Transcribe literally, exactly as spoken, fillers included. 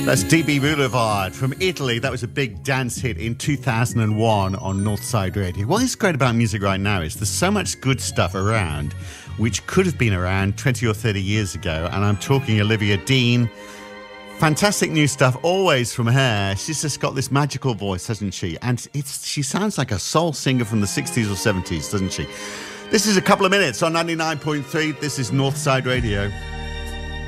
That's D B Boulevard from Italy. That was a big dance hit in two thousand one on Northside Radio. What is great about music right now is there's so much good stuff around which could have been around twenty or thirty years ago. And I'm talking Olivia Dean. Fantastic new stuff always from her. She's just got this magical voice, hasn't she? And it's she sounds like a soul singer from the sixties or seventies, doesn't she? This is a couple of minutes on ninety-nine point three. This is Northside Radio.